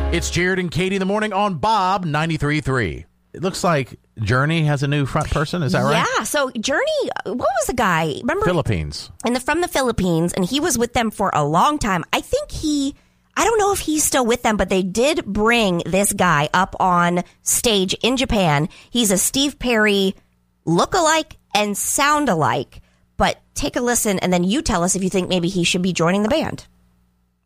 It's Jared and Katie in the morning on Bob 93.3. It looks like Journey has a new front person. Is that right? Yeah. So Journey, what was the guy? Remember? Philippines. From the Philippines, and he was with them for a long time. I don't know if he's still with them, but they did bring this guy up on stage in Japan. He's a Steve Perry look-alike and sound-alike. But take a listen, and then you tell us if you think maybe he should be joining the band.